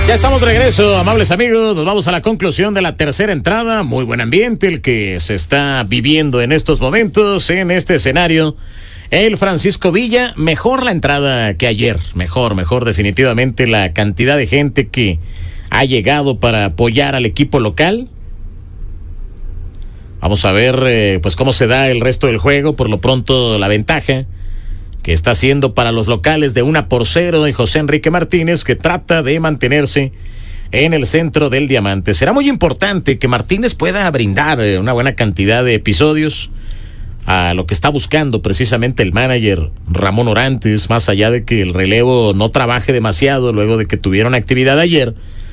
Ya estamos de regreso, amables amigos. Nos vamos a la conclusión de la tercera entrada. Muy buen ambiente el que se está viviendo en estos momentos en este escenario. El Francisco Villa, mejor la entrada que ayer. Mejor definitivamente la cantidad de gente que ha llegado para apoyar al equipo local. Vamos a ver pues cómo se da el resto del juego. Por lo pronto la ventaja que está haciendo para los locales de 1-0 de José Enrique Martínez, que trata de mantenerse en el centro del diamante. Será muy importante que Martínez pueda brindar una buena cantidad de episodios a lo que está buscando precisamente el manager Ramón Orantes, más allá de que el relevo no trabaje demasiado luego de que tuvieron actividad ayer.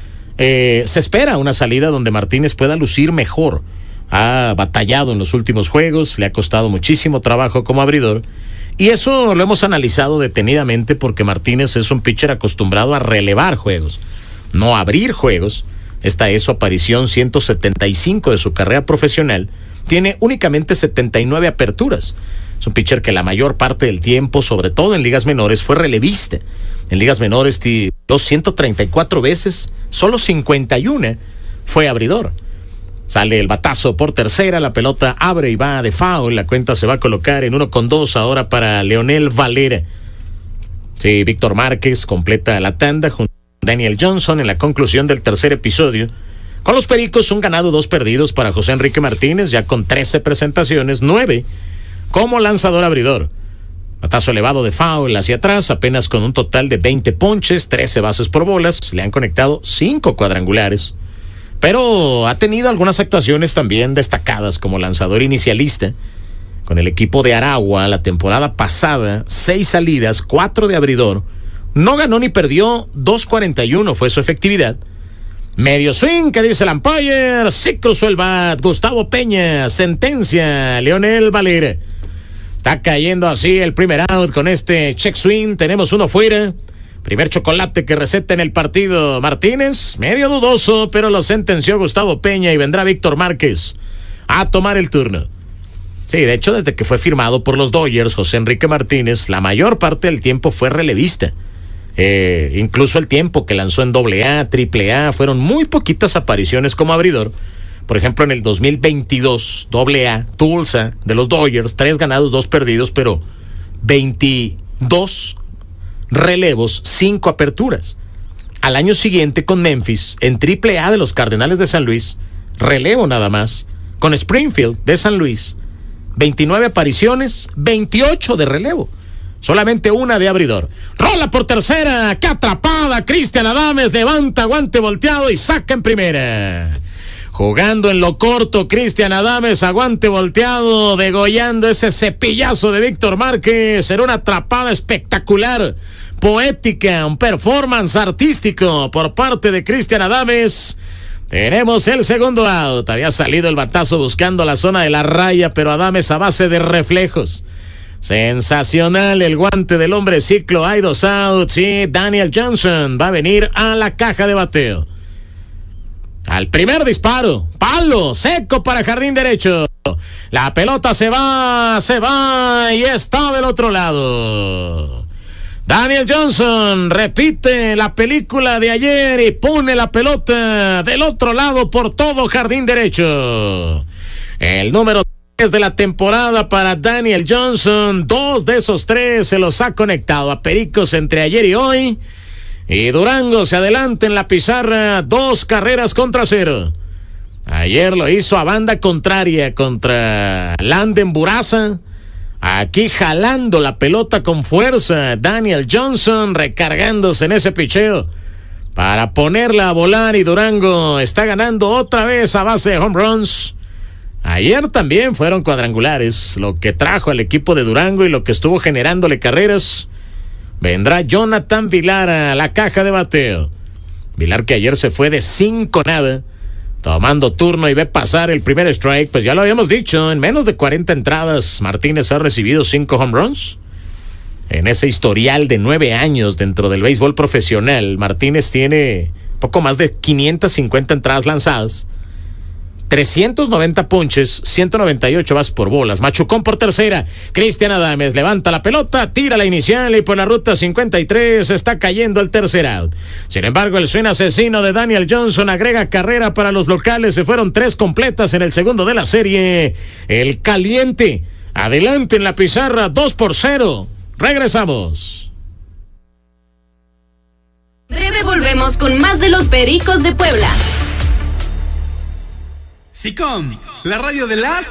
Se espera una salida donde Martínez pueda lucir mejor. Ha batallado en los últimos juegos, le ha costado muchísimo trabajo como abridor. Y eso lo hemos analizado detenidamente porque Martínez es un pitcher acostumbrado a relevar juegos, no abrir juegos. Esta es su aparición 175 de su carrera profesional. Tiene únicamente 79 aperturas. Es un pitcher que la mayor parte del tiempo, sobre todo en ligas menores, fue relevista. En ligas menores tiró 134 veces, solo 51 fue abridor. Sale el batazo por tercera, la pelota abre y va de foul, la cuenta se va a colocar en 1-2 ahora para Leonel Valera. Sí, Víctor Márquez completa la tanda junto a Daniel Johnson en la conclusión del tercer episodio. Con los Pericos, 1 ganado, 2 perdidos para José Enrique Martínez, ya con 13 presentaciones, 9 como lanzador abridor. Batazo elevado de foul hacia atrás, apenas con un total de 20 ponches, 13 bases por bolas, le han conectado 5 cuadrangulares. Pero ha tenido algunas actuaciones también destacadas como lanzador inicialista. Con el equipo de Aragua la temporada pasada, 6 salidas, 4 de abridor. No ganó ni perdió, 2.41 fue su efectividad. Medio swing, que dice el umpire, sí cruzó el bat. Gustavo Peña, sentencia, Leonel Valera. Está cayendo así el primer out con este check swing, tenemos uno fuera. Primer chocolate que receta en el partido Martínez, medio dudoso, pero lo sentenció Gustavo Peña y vendrá Víctor Márquez a tomar el turno. Sí, de hecho, desde que fue firmado por los Dodgers, José Enrique Martínez, la mayor parte del tiempo fue relevista. Incluso el tiempo que lanzó en AA, AAA, fueron muy poquitas apariciones como abridor. Por ejemplo, en el 2022, AA, Tulsa, de los Dodgers, 3 ganados, 2 perdidos, pero 22 relevos, 5 aperturas. Al año siguiente con Memphis, en AAA de los Cardenales de San Luis, relevo nada más. Con Springfield de San Luis, 29 apariciones, 28 de relevo. Solamente 1 de abridor. Rola por tercera, qué atrapada. Cristian Adames levanta guante volteado y saca en primera. Jugando en lo corto, Cristian Adames, aguante volteado, degollando ese cepillazo de Víctor Márquez. Era una atrapada espectacular, poética, un performance artístico por parte de Cristian Adames. Tenemos el segundo out. Había salido el batazo buscando la zona de la raya, pero Adames a base de reflejos. Sensacional el guante del hombre ciclo. Hay 2 outs y Daniel Johnson va a venir a la caja de bateo. Al primer disparo, palo seco para jardín derecho. La pelota se va y está del otro lado. Daniel Johnson repite la película de ayer y pone la pelota del otro lado por todo jardín derecho. El número 3 de la temporada para Daniel Johnson. 2 de esos 3 se los ha conectado a Pericos entre ayer y hoy. Y Durango se adelanta en la pizarra, 2 carreras contra 0. Ayer lo hizo a banda contraria contra Landen Buraza. Aquí jalando la pelota con fuerza, Daniel Johnson recargándose en ese picheo para ponerla a volar, y Durango está ganando otra vez a base de home runs. Ayer también fueron cuadrangulares, lo que trajo al equipo de Durango y lo que estuvo generándole carreras. Vendrá Jonathan Vilar a la caja de bateo. Vilar, que ayer se fue de 5-0, tomando turno y ve pasar el primer strike. Pues ya lo habíamos dicho, en menos de 40 entradas, Martínez ha recibido 5 home runs. En ese historial de 9 años dentro del béisbol profesional, Martínez tiene poco más de 550 entradas lanzadas. 390 ponches, 198 bases por bolas. Machucón por tercera. Cristian Adames levanta la pelota, tira la inicial y por la ruta 53 está cayendo el tercer out. Sin embargo, el swing asesino de Daniel Johnson agrega carrera para los locales. Se fueron 3 completas en el segundo de la serie. El caliente. Adelante en la pizarra, 2-0. Regresamos. Breve volvemos con más de los Pericos de Puebla. SICOM, la radio de las